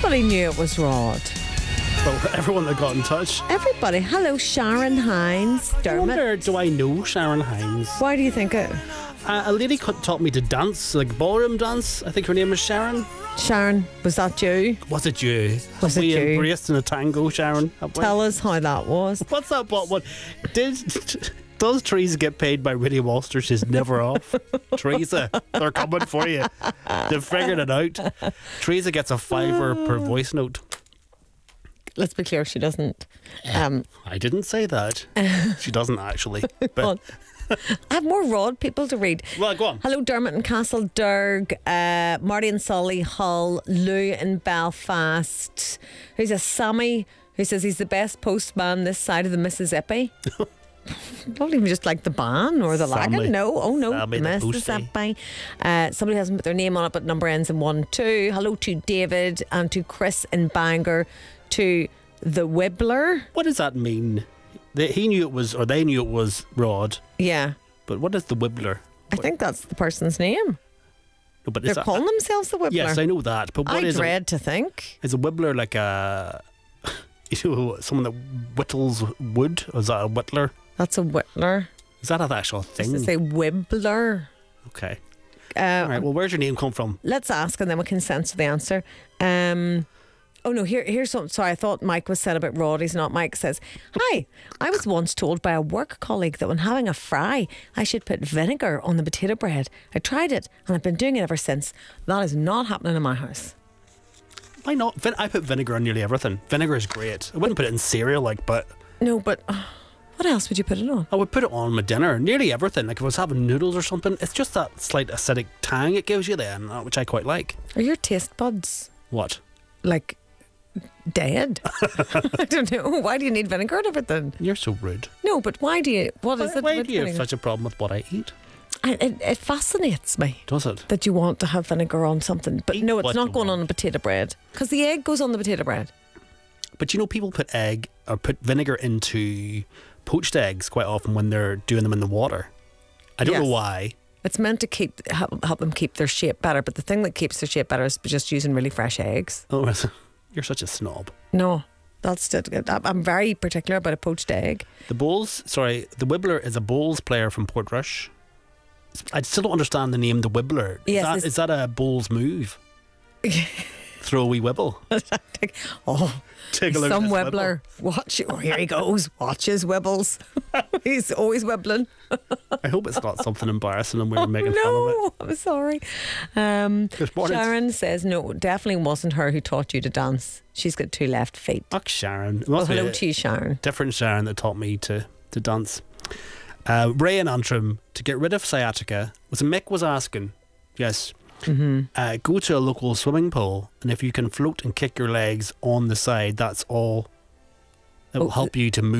Everybody knew it was Rod. Well, everyone that got in touch. Everybody. Hello, Sharon Hines. I Dermot. wonder, do I know Sharon Hines? Why do you think it? A lady taught me to dance, like ballroom dance. I think her name was Sharon. Sharon, was that you? Was it you? Was Have it we you? embraced in a tango, Sharon? Have we? Tell us how that was. What's that? What? Does Teresa get paid by Radio Ulster? She's never off. Teresa, they're coming for you. They've figured it out. Teresa gets a $5 per voice note. Let's be clear, she doesn't. I didn't say that. She doesn't actually. But I have more Rod people to read. well, go on. Hello, Dermot in Castle Derg, Marty in Sully, Hull, Lou in Belfast. Who's a Sammy who says he's the best postman this side of the Mississippi. Not even just like the ban or the Sammy. lagan. No, oh no, Sammy the Mississippi. Somebody hasn't put their name on it, but number ends in 1-2. Hello to David and to Chris in Bangor, to the Wibbler. What does that mean? He knew it was, or they knew it was Rod. Yeah, But what is the Wibbler? I think that's the person's name. No, but They're calling themselves the Wibbler. Yes, I know that. But what I is dread to think. Is a Wibbler like a someone that whittles wood? Or is that a whittler? That's a Whittler. Is that an actual thing? Does it say Wibbler? Okay. All right. Well, where's your name come from? Let's ask and then we can censor the answer. Oh no, here's something. Sorry, I thought Mike was said about Rod. He's not. Mike says, "Hi, I was once told by a work colleague that when having a fry, I should put vinegar on the potato bread. I tried it and I've been doing it ever since. That is not happening in my house." Why not? I put vinegar on nearly everything. Vinegar is great. I wouldn't put it in cereal, but No, but what else would you put it on? I would put it on my dinner. Nearly everything. Like if I was having noodles or something, it's just that slight acidic tang it gives you then, which I quite like. Are your taste buds What? like dead? I don't know. Why do you need vinegar and everything? You're so rude. No, but why do you? What is it? Why with do you have vinegar? such a problem with what I eat? It fascinates me. Does it? That you want to have vinegar on something. But Eat no, it's what not you going want. on a potato bread. Because the egg goes on the potato bread. But you know, people put egg or put vinegar into poached eggs quite often when they're doing them in the water. I don't know Yes. why. It's meant to help them keep their shape better. But the thing that keeps their shape better is just using really fresh eggs. Oh, you're such a snob. No, that's it. I'm very particular about a poached egg. The Wibbler is a bowls player from Portrush. I still don't understand the name, the Wibbler. Yes, Is that a bowls move? Throw a wee wibble. Oh, Take a look some at this wibbler. Watch. Oh, here he goes. Watch his wibbles. He's always wibbling. I hope it's not something embarrassing and we're making fun of No, I'm sorry. Good morning. Sharon says, no, definitely wasn't her who taught you to dance. She's got 2 left feet. it. Fuck Sharon. It Well, must be hello a to you, Sharon. different Sharon that taught me to dance. Ray in Antrim, to get rid of sciatica, Mick was asking, yes, go to a local swimming pool, and if you can float and kick your legs on the side, that's all. It will help you to move.